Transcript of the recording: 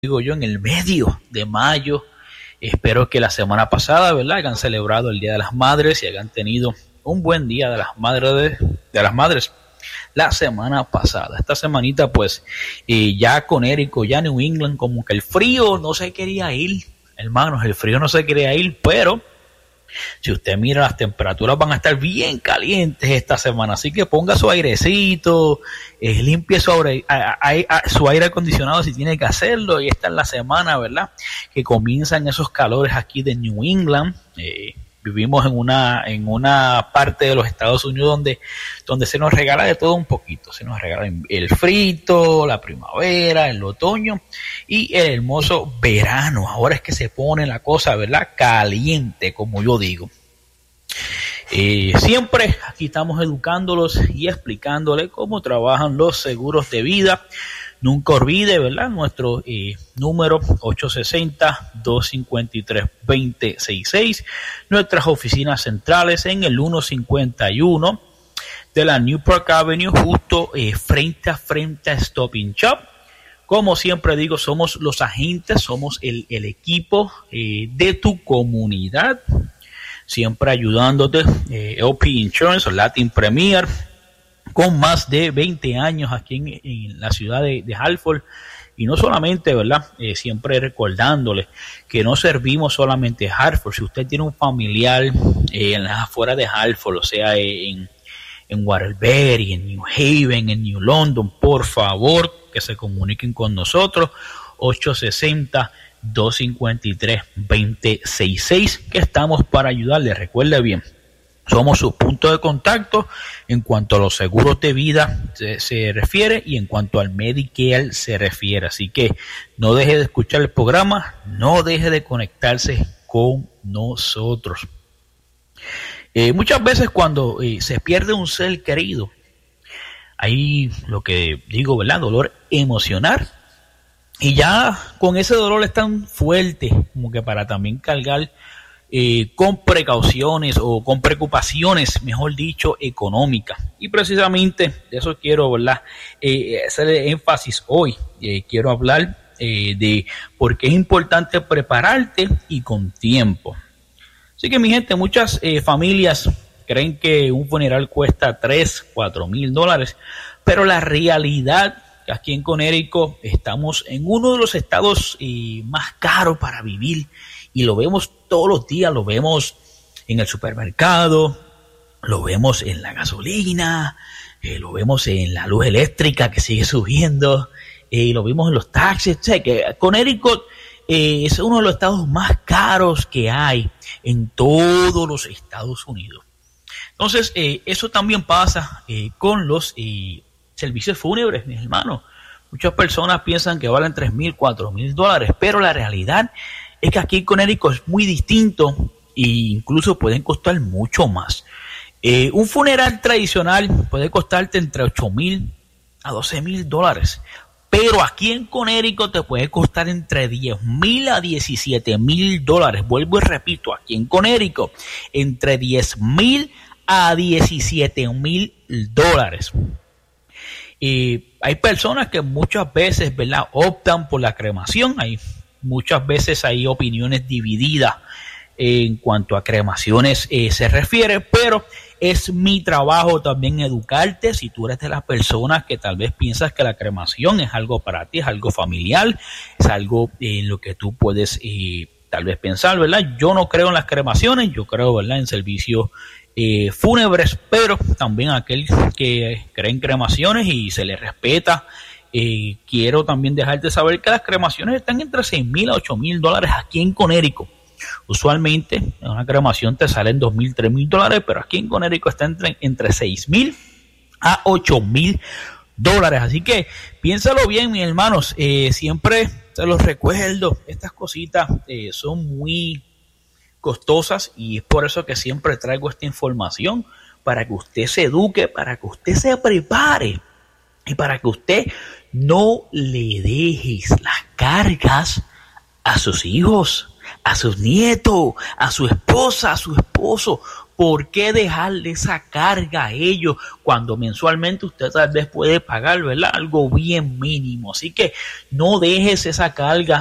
digo yo, en el medio de mayo. Espero que la semana pasada, ¿verdad?, hayan celebrado el Día de las Madres y hayan tenido un buen Día de las Madres la semana pasada. Esta semanita, pues, ya Conérico, ya New England, como que el frío no se quería ir, hermanos, el frío no se quería ir, pero si usted mira, las temperaturas van a estar bien calientes esta semana, así que ponga su airecito, limpie su aire acondicionado si tiene que hacerlo. Y esta es la semana, ¿verdad?, que comienzan esos calores aquí de New England. Vivimos en una parte de los Estados Unidos donde se nos regala de todo un poquito. Se nos regala el frito, la primavera, el otoño y el hermoso verano. Ahora es que se pone la cosa, ¿verdad?, caliente, como yo digo. Siempre aquí estamos educándolos y explicándoles cómo trabajan los seguros de vida. Nunca olvide, ¿verdad?, nuestro número 860-253-2066. Nuestras oficinas centrales en el 151 de la Newport Avenue, justo frente a Stop and Shop. Como siempre digo, somos los agentes, somos el equipo de tu comunidad. Siempre ayudándote. LP Insurance o Latin Premier, con más de 20 años aquí en la ciudad de Hartford. Y no solamente, ¿verdad?, siempre recordándoles que no servimos solamente Hartford. Si usted tiene un familiar en las afueras de Hartford, o sea, en Waterbury, en New Haven, en New London, por favor, que se comuniquen con nosotros. 860-253-2066, que estamos para ayudarle. Recuerde bien, somos su punto de contacto en cuanto a los seguros de vida se refiere y en cuanto al Medicare se refiere. Así que no deje de escuchar el programa, no deje de conectarse con nosotros. Muchas veces cuando se pierde un ser querido, hay lo que digo, ¿verdad?, dolor emocional. Y ya con ese dolor es tan fuerte como que para también cargar con precauciones o con preocupaciones, mejor dicho, económicas. Y precisamente de eso quiero, ¿verdad?, hacer énfasis hoy. Quiero hablar de por qué es importante prepararte y con tiempo. Así que, mi gente, muchas familias creen que un funeral cuesta $3,000-4,000, pero la realidad, aquí en Conérico estamos en uno de los estados más caros para vivir, y lo vemos todos los días. Lo vemos en el supermercado, lo vemos en la gasolina, lo vemos en la luz eléctrica que sigue subiendo, lo vemos en los taxis. O sea, que Conérico es uno de los estados más caros que hay en todos los Estados Unidos. Entonces, eso también pasa con los servicios fúnebres, mis hermanos. Muchas personas piensan que valen $3,000-4,000, pero la realidad es que aquí en Conérico es muy distinto e incluso pueden costar mucho más. Un funeral tradicional puede costarte entre $8,000 a $12,000, pero aquí en Conérico te puede costar entre $10,000 a $17,000. Vuelvo y repito, aquí en Conérico entre $10,000 a $17,000. Hay personas que muchas veces, ¿verdad?, optan por la cremación. Muchas veces hay opiniones divididas en cuanto a cremaciones se refiere, pero es mi trabajo también educarte. Si tú eres de las personas que tal vez piensas que la cremación es algo para ti, es algo familiar, es algo en lo que tú puedes tal vez pensar, ¿verdad? Yo no creo en las cremaciones, yo creo, ¿verdad?, en servicios fúnebres, pero también aquel que cree en cremaciones y se le respeta. Quiero también dejarte saber que las cremaciones están entre $6,000 a $8,000 aquí en Conérico. Usualmente una cremación te sale en $2,000-3,000, pero aquí en Conérico está entre $6,000 a $8,000. Así que piénsalo bien, mis hermanos. Siempre se los recuerdo, estas cositas son muy costosas y es por eso que siempre traigo esta información, para que usted se eduque, para que usted se prepare y para que usted no le dejes las cargas a sus hijos, a sus nietos, a su esposa, a su esposo, ¿por qué dejarle esa carga a ellos cuando mensualmente usted tal vez puede pagar, ¿verdad?, algo bien mínimo? Así que no dejes esa carga